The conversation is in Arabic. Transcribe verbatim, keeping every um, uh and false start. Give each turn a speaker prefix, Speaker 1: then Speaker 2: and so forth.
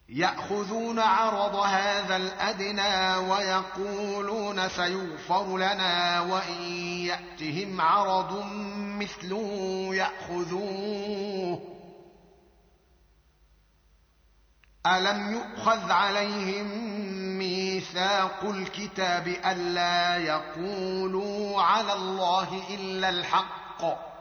Speaker 1: يأخذون عرض هذا الأدنى ويقولون سيغفر لنا وإن يأتهم عرض مثله يأخذوه ألم يؤخذ عليهم ميثاق الكتاب ألا يقولوا على الله إلا الحق